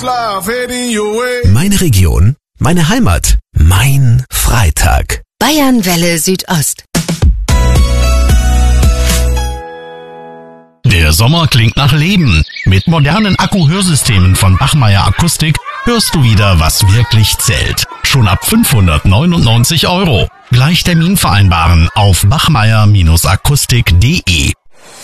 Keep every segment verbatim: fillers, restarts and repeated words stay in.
Meine Region, meine Heimat, mein Freitag. Bayernwelle Südost. Der Sommer klingt nach Leben. Mit modernen Akku-Hörsystemen von Bachmeier Akustik hörst du wieder, was wirklich zählt. Schon ab fünfhundertneunundneunzig Euro. Gleich Termin vereinbaren auf bachmeier Akustik punkt de.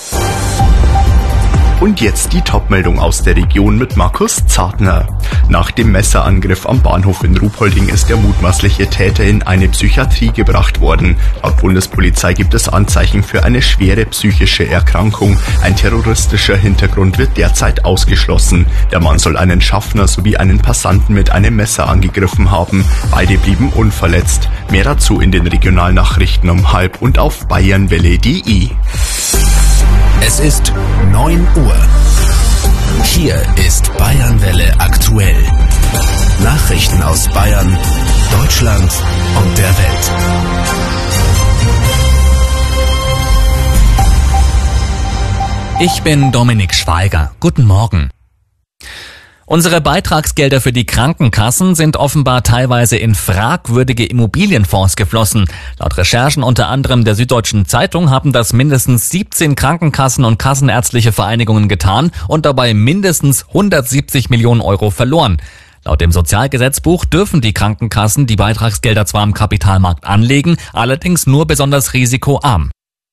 Und jetzt die Top-Meldung aus der Region mit Markus Zartner. Nach dem Messerangriff am Bahnhof in Ruhpolding ist der mutmaßliche Täter in eine Psychiatrie gebracht worden. Laut Bundespolizei gibt es Anzeichen für eine schwere psychische Erkrankung. Ein terroristischer Hintergrund wird derzeit ausgeschlossen. Der Mann soll einen Schaffner sowie einen Passanten mit einem Messer angegriffen haben. Beide blieben unverletzt. Mehr dazu in den Regionalnachrichten um halb und auf bayernwelle punkt de. Es ist neun Uhr. Hier ist Bayernwelle aktuell. Nachrichten aus Bayern, Deutschland und der Welt. Ich bin Dominik Schweiger. Guten Morgen. Unsere Beitragsgelder für die Krankenkassen sind offenbar teilweise in fragwürdige Immobilienfonds geflossen. Laut Recherchen unter anderem der Süddeutschen Zeitung haben das mindestens siebzehn Krankenkassen und kassenärztliche Vereinigungen getan und dabei mindestens hundertsiebzig Millionen Euro verloren. Laut dem Sozialgesetzbuch dürfen die Krankenkassen die Beitragsgelder zwar am Kapitalmarkt anlegen, allerdings nur besonders risikoarm.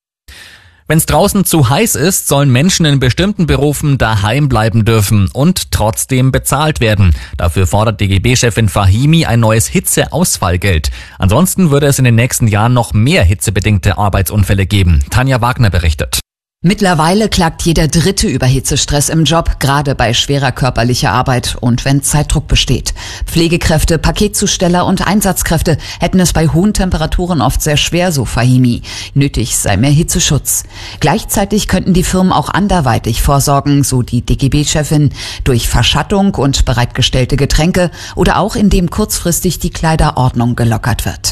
Wenn es draußen zu heiß ist, sollen Menschen in bestimmten Berufen daheim bleiben dürfen und trotzdem bezahlt werden. Dafür fordert D G B-Chefin Fahimi ein neues Hitzeausfallgeld. Ansonsten würde es in den nächsten Jahren noch mehr hitzebedingte Arbeitsunfälle geben. Tanja Wagner berichtet. Mittlerweile klagt jeder Dritte über Hitzestress im Job, gerade bei schwerer körperlicher Arbeit und wenn Zeitdruck besteht. Pflegekräfte, Paketzusteller und Einsatzkräfte hätten es bei hohen Temperaturen oft sehr schwer, so Fahimi. Nötig sei mehr Hitzeschutz. Gleichzeitig könnten die Firmen auch anderweitig vorsorgen, so die D G B-Chefin, durch Verschattung und bereitgestellte Getränke oder auch indem kurzfristig die Kleiderordnung gelockert wird.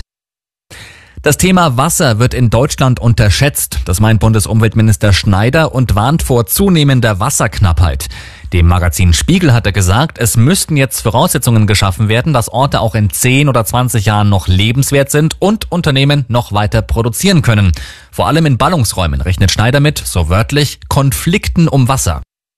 Das Thema Wasser wird in Deutschland unterschätzt, das meint Bundesumweltminister Schneider und warnt vor zunehmender Wasserknappheit. Dem Magazin Spiegel hat er gesagt, es müssten jetzt Voraussetzungen geschaffen werden, dass Orte auch in zehn oder zwanzig Jahren noch lebenswert sind und Unternehmen noch weiter produzieren können. Vor allem in Ballungsräumen rechnet Schneider mit, so wörtlich, Konflikten um Wasser.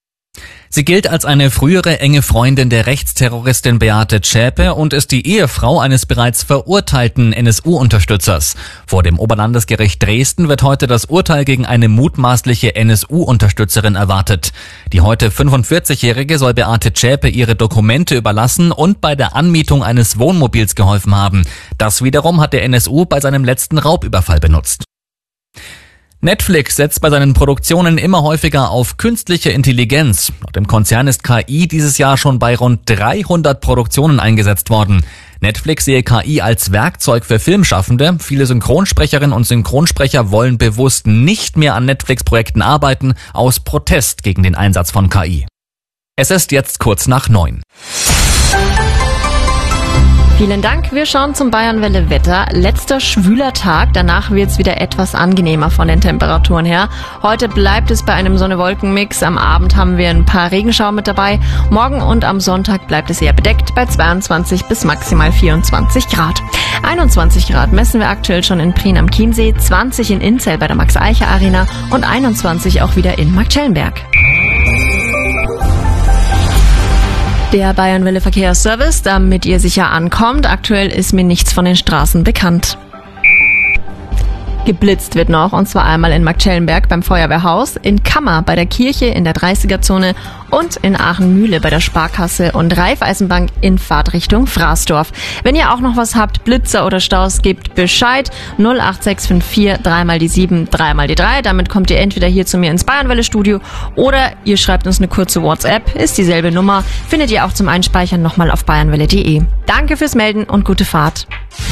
Sie gilt als eine frühere enge Freundin der Rechtsterroristin Beate Zschäpe und ist die Ehefrau eines bereits verurteilten N S U-Unterstützers. Vor dem Oberlandesgericht Dresden wird heute das Urteil gegen eine mutmaßliche N S U-Unterstützerin erwartet. Die heute fünfundvierzigjährige soll Beate Zschäpe ihre Dokumente überlassen und bei der Anmietung eines Wohnmobils geholfen haben. Das wiederum hat der N S U bei seinem letzten Raubüberfall benutzt. Netflix setzt bei seinen Produktionen immer häufiger auf künstliche Intelligenz. Laut dem Konzern ist K I dieses Jahr schon bei rund dreihundert Produktionen eingesetzt worden. Netflix sehe K I als Werkzeug für Filmschaffende. Viele Synchronsprecherinnen und Synchronsprecher wollen bewusst nicht mehr an Netflix-Projekten arbeiten, aus Protest gegen den Einsatz von K I. Es ist jetzt kurz nach neun. Vielen Dank. Wir schauen zum Bayernwelle Wetter. Letzter schwüler Tag. Danach wird es wieder etwas angenehmer von den Temperaturen her. Heute bleibt es bei einem Sonne-Wolken-Mix. Am Abend haben wir ein paar Regenschauer mit dabei. Morgen und am Sonntag bleibt es eher bedeckt bei zweiundzwanzig bis maximal vierundzwanzig Grad. einundzwanzig Grad messen wir aktuell schon in Prien am Chiemsee, zwanzig in Inzell bei der Max-Eicher-Arena und einundzwanzig auch wieder in Marktschellenberg. Der Bayernwelle Verkehrsservice, damit ihr sicher ankommt. Aktuell ist mir nichts von den Straßen bekannt. Geblitzt wird noch, und zwar einmal in Marktschellenberg beim Feuerwehrhaus, in Kammer bei der Kirche in der dreißiger-Zone und in Aachen-Mühle bei der Sparkasse und Raiffeisenbank in Fahrtrichtung Fraßdorf. Wenn ihr auch noch was habt, Blitzer oder Staus, gebt Bescheid. null acht sechs fünf vier drei mal die sieben, drei mal die drei. Damit kommt ihr entweder hier zu mir ins Bayernwelle-Studio oder ihr schreibt uns eine kurze WhatsApp. Ist dieselbe Nummer. Findet ihr auch zum Einspeichern nochmal auf bayernwelle punkt de. Danke fürs Melden und gute Fahrt.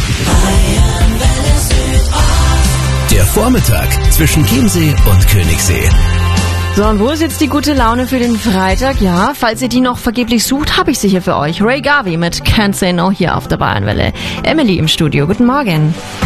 Der Vormittag zwischen Chiemsee und Königssee. So, und wo ist jetzt die gute Laune für den Freitag? Ja, falls ihr die noch vergeblich sucht, habe ich sie hier für euch. Ray Garvey mit Can't Say No hier auf der Bayernwelle. Emily im Studio, guten Morgen.